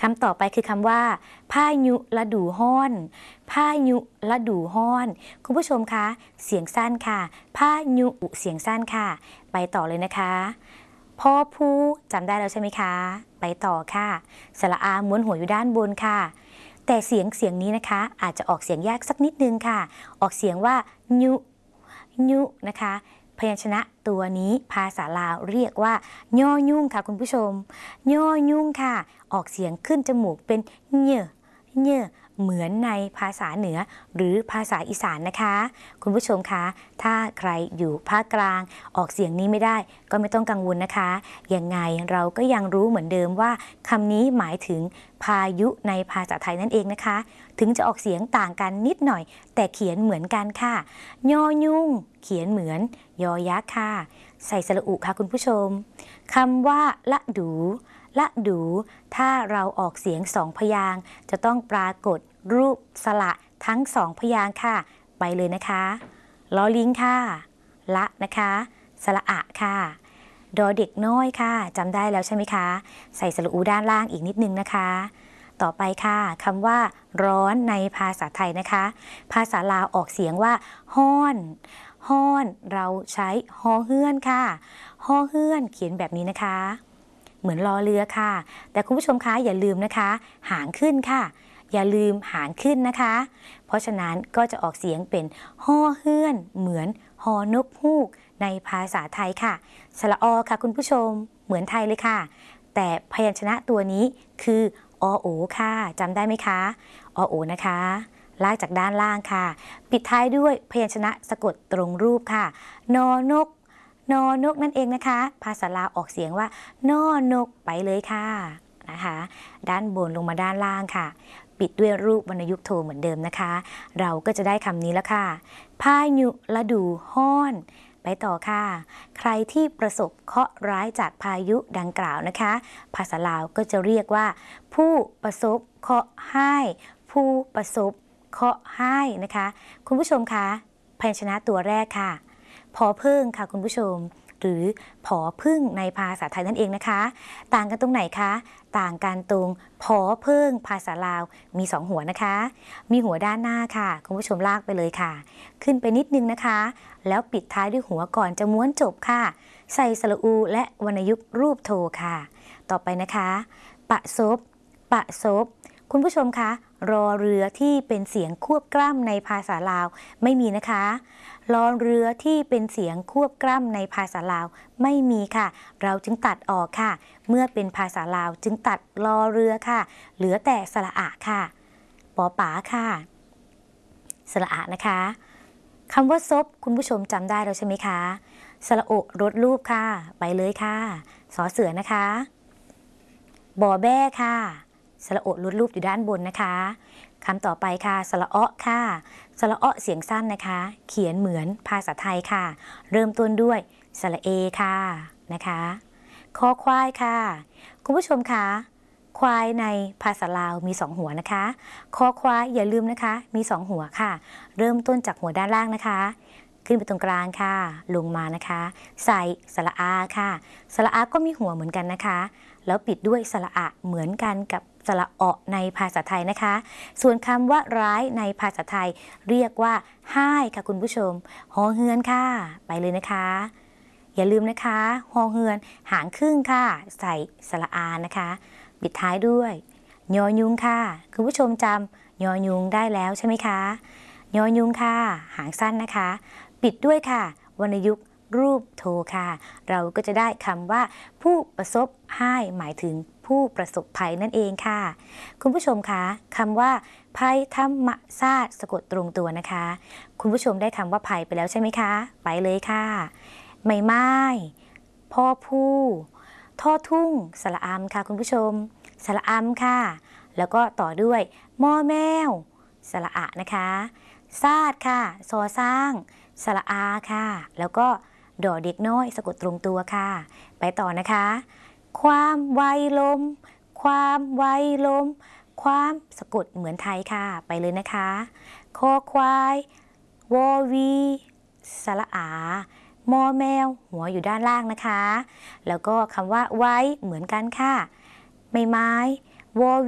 คำต่อไปคือคำว่าพายุฤดูร้อนพายุฤดูร้อนคุณผู้ชมคะเสียงสั้นค่ะพายุเสียงสั้นค่ะไปต่อเลยนะคะพอพูจำได้แล้วใช่ไหมคะไปต่อค่ะสระอาม้วนหัวอยู่ด้านบนค่ะแต่เสียงนี้นะคะอาจจะออกเสียงยากสักนิดนึงค่ะออกเสียงว่ายุนะคะพยัญชนะตัวนี้ภาษาลาวเรียกว่าย่อยุ่งค่ะคุณผู้ชมย่อยุ่งค่ะออกเสียงขึ้นจมูกเป็นเน่เหมือนในภาษาเหนือหรือภาษาอีสานนะคะคุณผู้ชมคะถ้าใครอยู่ภาคกลางออกเสียงนี้ไม่ได้ก็ไม่ต้องกังวลนะคะยังไงเราก็ยังรู้เหมือนเดิมว่าคำนี้หมายถึงพายุในภาษาไทยนั่นเองนะคะถึงจะออกเสียงต่างกันนิดหน่อยแต่เขียนเหมือนกันค่ะยอยุ่งเขียนเหมือนยอยักษ์ค่ะใส่สระอุค่ะคุณผู้ชมคำว่าละดูถ้าเราออกเสียงสองพยางค์จะต้องปรากฏรูปสระทั้งสองพยางค์ค่ะไปเลยนะคะลอลิงค่ะละนะคะสระอะค่ะดอเด็กน้อยค่ะจำได้แล้วใช่ไหมคะใส่สระอูด้านล่างอีกนิดนึงนะคะต่อไปค่ะคำว่าร้อนในภาษาไทยนะคะภาษาลาวออกเสียงว่าฮ้อนเราใช้ฮอเฮือนค่ะฮอเฮือนเขียนแบบนี้นะคะเหมือนรอเรือค่ะแต่คุณผู้ชมคะอย่าลืมนะคะหางขึ้นค่ะอย่าลืมหางขึ้นนะคะเพราะฉะนั้นก็จะออกเสียงเป็นฮอเฮือนเหมือนฮอนกฮูกในภาษาไทยค่ะสระอค่ะคุณผู้ชมเหมือนไทยเลยค่ะแต่พยัญชนะตัวนี้คืออโอค่ะจำได้ไหมคะอโอนะคะลากจากด้านล่างค่ะปิดท้ายด้วยพยัญชนะสะกดตรงรูปค่ะนอนกนั่นเองนะคะภาษาลาวออกเสียงว่านอนกไปเลยค่ะนะคะด้านบนลงมาด้านล่างค่ะปิดด้วยรูปวรรณยุกต์โทเหมือนเดิมนะคะเราก็จะได้คำนี้แล้วค่ะพายุฤดูร้อนไปต่อค่ะใครที่ประสบเคราะห์ร้ายจากพายุดังกล่าวนะคะภาษาลาวก็จะเรียกว่าผู้ประสบเคราะห์ร้ายผู้ประสบเคราะห์ร้ายนะคะคุณผู้ชมคะพยัญชนะตัวแรกค่ะพอพึ่งค่ะคุณผู้ชมหรือผอพึ่งในภาษาไทยนั่นเองนะคะต่างกันตรงไหนคะต่างกันตรงผอพึ่งภาษาลาวมี2หัวนะคะมีหัวด้านหน้าค่ะคุณผู้ชมลากไปเลยค่ะขึ้นไปนิดนึงนะคะแล้วปิดท้ายด้วยหัวก่อนจะม้วนจบค่ะใส่สระอูและวรรณยุกต์รูปโทค่ะต่อไปนะคะปะซบคุณผู้ชมคะรอเรือที่เป็นเสียงควบกล้ำในภาษาลาวไม่มีนะคะรอเรือที่เป็นเสียงควบกล้ำในภาษาลาวไม่มีค่ะเราจึงตัดออกค่ะเมื่อเป็นภาษาลาวจึงตัดรอเรือค่ะเหลือแต่สระอะค่ะปอป๋าค่ะสระอะนะคะคำว่าซบคุณผู้ชมจำได้แล้วใช่ไหมคะสระโอรถรูปค่ะไปเลยค่ะสอเสือนะคะบอแบ้ค่ะสระโอรถรูปอยู่ด้านบนนะคะคำต่อไปค่ะสระอ้อค่ะสระอ้อเสียงสั้นนะคะเขียนเหมือนภาษาไทยค่ะเริ่มต้นด้วยสระเอค่ะนะคะคอควายค่ะคุณผู้ชมคะควายในภาษาลาวมี2หัวนะคะคอควายอย่าลืมนะคะมี2หัวค่ะเริ่มต้นจากหัวด้านล่างนะคะขึ้นไปตรงกลางค่ะลงมานะคะใส่สระอาค่ะสระอาก็มีหัวเหมือนกันนะคะแล้วปิดด้วยสระอะเหมือนกันกับสระอในภาษาไทยนะคะส่วนคำว่าร้ายในภาษาไทยเรียกว่าห้ายค่ะคุณผู้ชมฮอเฮือนค่ะไปเลยนะคะอย่าลืมนะคะฮอเฮือนหางครึ่งค่ะใส่สระอานะคะปิดท้ายด้วยยอยุงค่ะคุณผู้ชมจำยอยุงได้แล้วใช่ไหมคะยอยุงค่ะหางสั้นนะคะปิดด้วยค่ะวรรณยุกต์รูปโทค่ะเราก็จะได้คำว่าผู้ประสบห้ายหมายถึงผู้ประสบภัยนั่นเองค่ะคุณผู้ชมคะคำว่าภัยธรรมชาติสะกดตรงตัวนะคะคุณผู้ชมได้คำว่าภัยไปแล้วใช่ไหมคะไปเลยค่ะไม่ไม้พ่อผู้ท่อทุ่งสระอำค่ะคุณผู้ชมสระอำค่ะแล้วก็ต่อด้วยมอแมวสระอะนะคะซาดค่ะซอสร้างสระอาค่ะแล้วก็ดอเด็กน้อยสะกดตรงตัวค่ะไปต่อนะคะความไวลมความไวลมความสะกดเหมือนไทยค่ะไปเลยนะคะคอควายวอวีสระอามอแมวหัวอยู่ด้านล่างนะคะแล้วก็คำว่าไว้เหมือนกันค่ะไม่ไม้วอ